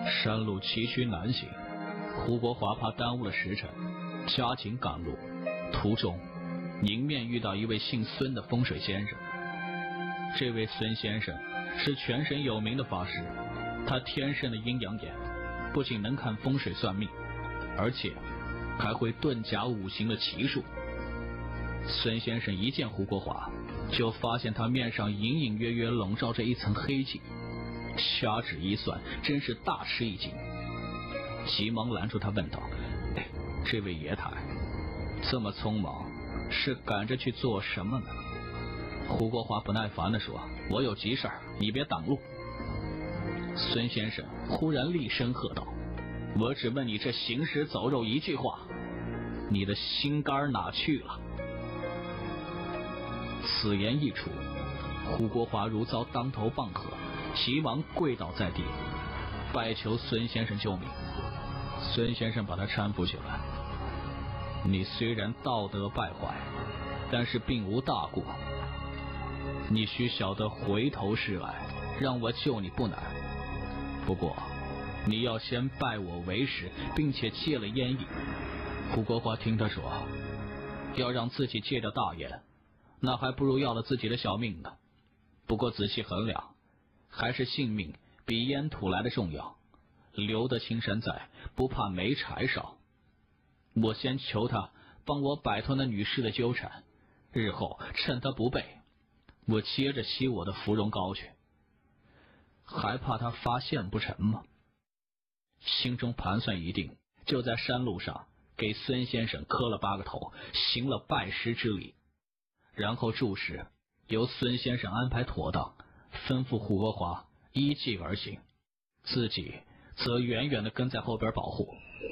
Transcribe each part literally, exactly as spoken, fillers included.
山路崎岖难行，胡国华怕耽误了时辰，加紧赶路。途中迎面遇到一位姓孙的风水先生。这位孙先生是全省有名的法师，他天生的阴阳眼，不仅能看风水算命，而且还会遁甲五行的奇术。孙先生一见胡国华，就发现他面上隐隐约约笼罩着一层黑气，掐指一算，真是大吃一惊，急忙拦住他问道：哎，这位爷台这么匆忙，是赶着去做什么呢？胡国华不耐烦地说：我有急事儿，你别挡路。孙先生忽然厉声喝道：我只问你这行尸走肉一句话，你的心肝哪去了？此言一出，胡国华如遭当头棒喝，急忙跪倒在地，拜求孙先生救命。孙先生把他搀扶起来：你虽然道德败坏，但是并无大过，你须晓得回头是岸，让我救你不难。不过你要先拜我为师，并且戒了烟瘾。胡国华听他说要让自己戒掉大烟，那还不如要了自己的小命呢。不过仔细衡量，还是性命比烟土来的重要。留得青山在，不怕没柴烧。我先求他帮我摆脱那女士的纠缠，日后趁他不备，我接着吸我的芙蓉膏去。还怕他发现不成吗？心中盘算一定，就在山路上给孙先生磕了八个头，行了拜师之礼。然后注释由孙先生安排妥当，吩咐胡国华依计而行，自己则远远地跟在后边保护。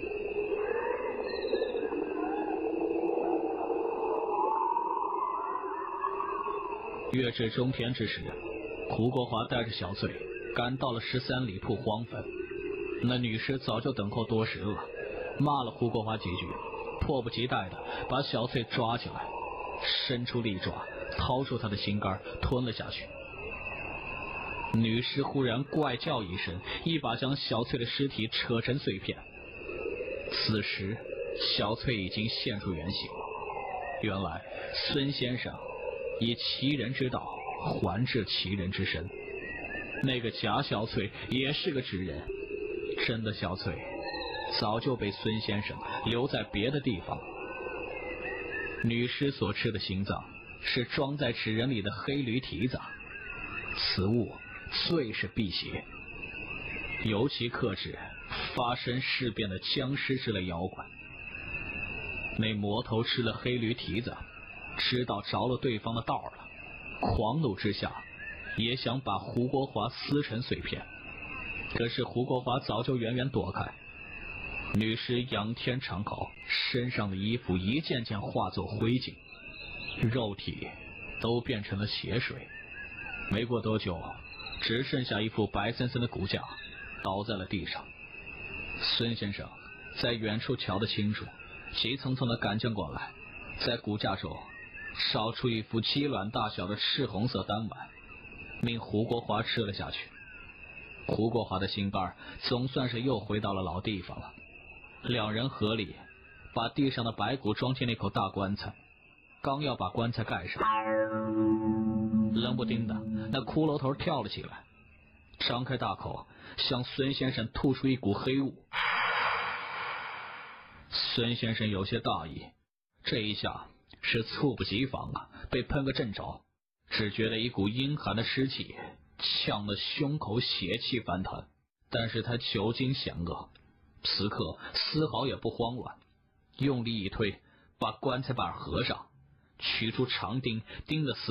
月至中天之时，胡国华带着小翠赶到了十三里铺荒坟。那女尸早就等候多时了，骂了胡国华几句，迫不及待地把小翠抓起来，伸出利爪掏出她的心肝吞了下去。女尸忽然怪叫一声，一把将小翠的尸体扯成碎片。此时小翠已经现出原形，原来孙先生以其人之道还治其人之身，那个假小翠也是个纸人，真的小翠早就被孙先生留在别的地方。女尸所吃的心脏是装在纸人里的黑驴蹄子，此物最是辟邪，尤其克制发生事变的僵尸之类妖怪。那魔头吃了黑驴蹄子，知道着了对方的道了，狂怒之下也想把胡国华撕成碎片，可是胡国华早就远远躲开。女尸仰天长考，身上的衣服一件件化作灰烬，肉体都变成了血水。没过多久，只剩下一副白森森的骨架倒在了地上。孙先生在远处瞧得清楚，急匆匆地赶将过来，在骨架中烧出一副鸡卵大小的赤红色丹丸，命胡国华吃了下去。胡国华的心肝总算是又回到了老地方了。两人合力把地上的白骨装进那口大棺材，刚要把棺材盖上，冷不丁的那骷髅头跳了起来，张开大口向孙先生吐出一股黑雾。孙先生有些大意，这一下是猝不及防啊，被喷个正着，只觉得一股阴寒的湿气呛得胸口血气翻腾。但是他久经险恶，此刻丝毫也不慌乱，用力一推，把棺材板合上，取出长钉钉的死